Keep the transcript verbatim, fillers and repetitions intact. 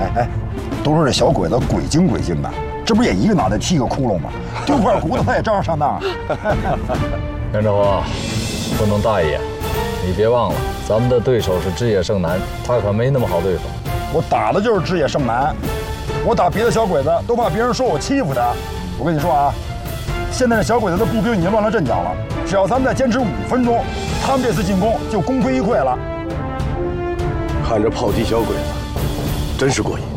哎哎，都说这小鬼子鬼精鬼精的，这不也一个脑袋踢一个窟窿吗？丢块骨头他也照样上当。 袁志华，不能大意啊！你别忘了，咱们的对手是枝野胜男，他可没那么好对付。 我打的就是枝野胜男，我打别的小鬼子都怕别人说我欺负他。我跟你说啊，现在这小鬼子的步兵已经乱了阵脚了，只要咱们再坚持五分钟，他们这次进攻就功亏一篑了。 看着炮击小鬼子，真是过瘾。